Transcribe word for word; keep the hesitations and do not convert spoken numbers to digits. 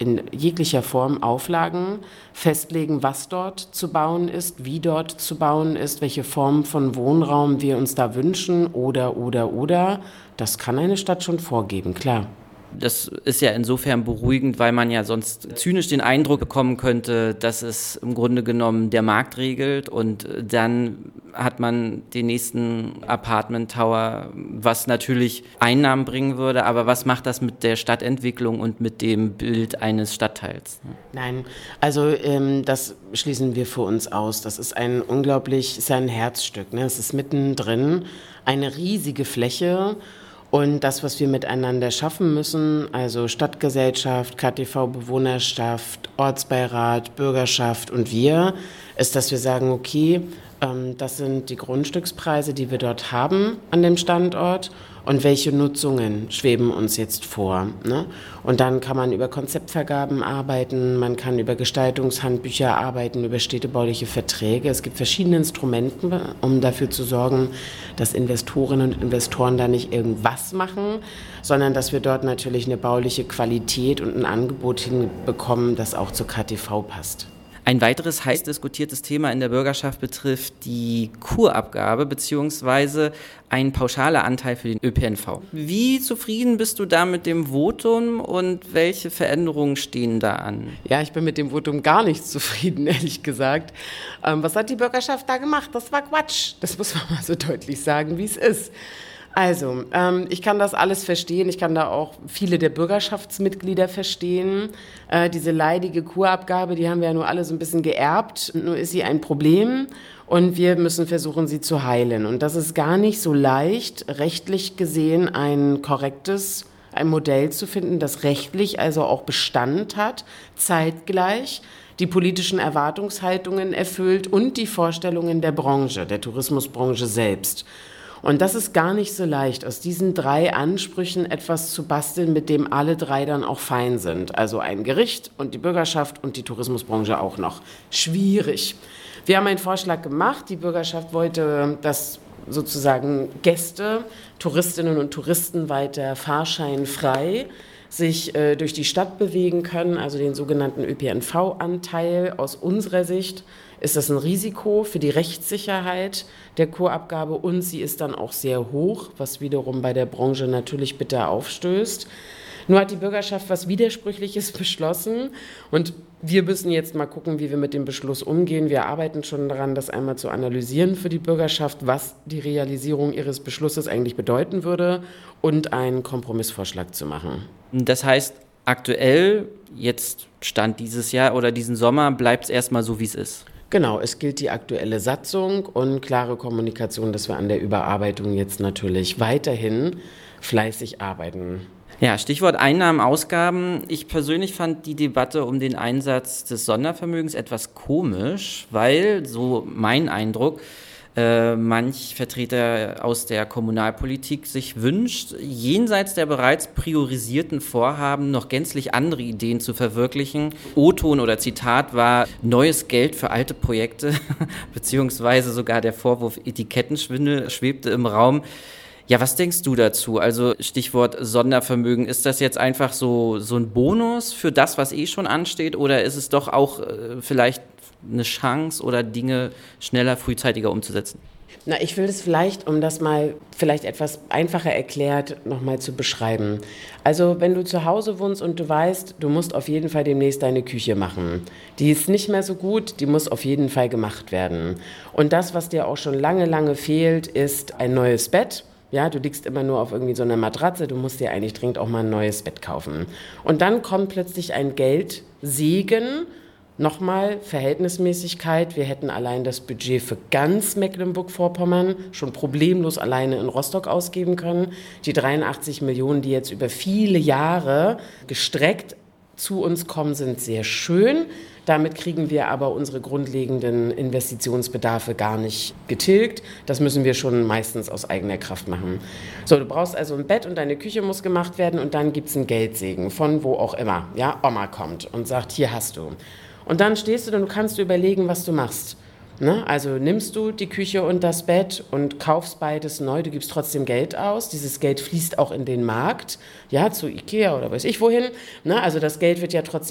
in jeglicher Form Auflagen festlegen, was dort zu bauen ist, wie dort zu bauen ist, welche Form von Wohnraum wir uns da wünschen oder, oder, oder. Das kann eine Stadt schon vorgeben, klar. Das ist ja insofern beruhigend, weil man ja sonst zynisch den Eindruck bekommen könnte, dass es im Grunde genommen der Markt regelt und dann hat man den nächsten Apartment Tower, was natürlich Einnahmen bringen würde, aber was macht das mit der Stadtentwicklung und mit dem Bild eines Stadtteils? Nein, also ähm, das schließen wir für uns aus. Das ist ein unglaublich, ist ja ein Herzstück, ne? Es ist mittendrin eine riesige Fläche. Und das, was wir miteinander schaffen müssen, also Stadtgesellschaft, K T V-Bewohnerschaft, Ortsbeirat, Bürgerschaft und wir, ist, dass wir sagen, okay, ähm, das sind die Grundstückspreise, die wir dort haben an dem Standort und welche Nutzungen schweben uns jetzt vor, ne? Und dann kann man über Konzeptvergaben arbeiten, man kann über Gestaltungshandbücher arbeiten, über städtebauliche Verträge. Es gibt verschiedene Instrumente, um dafür zu sorgen, dass Investorinnen und Investoren da nicht irgendwas machen, sondern dass wir dort natürlich eine bauliche Qualität und ein Angebot hinbekommen, das auch zur K T V passt. Ein weiteres heiß diskutiertes Thema in der Bürgerschaft betrifft die Kurabgabe bzw. ein pauschaler Anteil für den Ö P N V. Wie zufrieden bist du da mit dem Votum und welche Veränderungen stehen da an? Ja, ich bin mit dem Votum gar nicht zufrieden, ehrlich gesagt. Ähm, was hat die Bürgerschaft da gemacht? Das war Quatsch. Das muss man mal so deutlich sagen, wie es ist. Also, ähm, ich kann das alles verstehen. Ich kann da auch viele der Bürgerschaftsmitglieder verstehen. Äh, diese leidige Kurabgabe, die haben wir ja nur alle so ein bisschen geerbt. Nur ist sie ein Problem und wir müssen versuchen, sie zu heilen. Und das ist gar nicht so leicht, rechtlich gesehen ein korrektes, ein Modell zu finden, das rechtlich also auch Bestand hat, zeitgleich die politischen Erwartungshaltungen erfüllt und die Vorstellungen der Branche, der Tourismusbranche selbst. Und das ist gar nicht so leicht, aus diesen drei Ansprüchen etwas zu basteln, mit dem alle drei dann auch fein sind. Also ein Gericht und die Bürgerschaft und die Tourismusbranche auch noch. Schwierig. Wir haben einen Vorschlag gemacht. Die Bürgerschaft wollte, dass sozusagen Gäste, Touristinnen und Touristen weiter fahrscheinfrei sich äh, durch die Stadt bewegen können, also den sogenannten Ö P N V-Anteil. Aus unserer Sicht ist das ein Risiko für die Rechtssicherheit der Kurabgabe und sie ist dann auch sehr hoch, was wiederum bei der Branche natürlich bitter aufstößt. Nur hat die Bürgerschaft was Widersprüchliches beschlossen und wir müssen jetzt mal gucken, wie wir mit dem Beschluss umgehen. Wir arbeiten schon daran, das einmal zu analysieren für die Bürgerschaft, was die Realisierung ihres Beschlusses eigentlich bedeuten würde und einen Kompromissvorschlag zu machen. Das heißt, aktuell, jetzt Stand dieses Jahr oder diesen Sommer, bleibt es erstmal so, wie es ist? Genau, es gilt die aktuelle Satzung und klare Kommunikation, dass wir an der Überarbeitung jetzt natürlich weiterhin fleißig arbeiten. Ja, Stichwort Einnahmen, Ausgaben. Ich persönlich fand die Debatte um den Einsatz des Sondervermögens etwas komisch, weil, so mein Eindruck, äh, manch Vertreter aus der Kommunalpolitik sich wünscht, jenseits der bereits priorisierten Vorhaben noch gänzlich andere Ideen zu verwirklichen. O-Ton oder Zitat war neues Geld für alte Projekte, beziehungsweise sogar der Vorwurf Etikettenschwindel schwebte im Raum. Ja, was denkst du dazu? Also Stichwort Sondervermögen, ist das jetzt einfach so, so ein Bonus für das, was eh schon ansteht, oder ist es doch auch äh, vielleicht eine Chance oder Dinge schneller, frühzeitiger umzusetzen? Na, ich will das vielleicht, um das mal vielleicht etwas einfacher erklärt, nochmal zu beschreiben. Also wenn du zu Hause wohnst und du weißt, du musst auf jeden Fall demnächst deine Küche machen. Die ist nicht mehr so gut, die muss auf jeden Fall gemacht werden. Und das, was dir auch schon lange, lange fehlt, ist ein neues Bett. Ja, du liegst immer nur auf irgendwie so einer Matratze, du musst dir eigentlich dringend auch mal ein neues Bett kaufen. Und dann kommt plötzlich ein Geldsegen. Nochmal Verhältnismäßigkeit, wir hätten allein das Budget für ganz Mecklenburg-Vorpommern schon problemlos alleine in Rostock ausgeben können. Die dreiundachtzig Millionen, die jetzt über viele Jahre gestreckt zu uns kommen, sind sehr schön. Damit kriegen wir aber unsere grundlegenden Investitionsbedarfe gar nicht getilgt. Das müssen wir schon meistens aus eigener Kraft machen. So, du brauchst also ein Bett und deine Küche muss gemacht werden und dann gibt es einen Geldsegen von wo auch immer. Ja, Oma kommt und sagt, hier hast du. Und dann stehst du und du kannst überlegen, was du machst. Ne? Also nimmst du die Küche und das Bett und kaufst beides neu, du gibst trotzdem Geld aus. Dieses Geld fließt auch in den Markt, ja, zu Ikea oder weiß ich wohin. Ne? Also das Geld wird ja trotzdem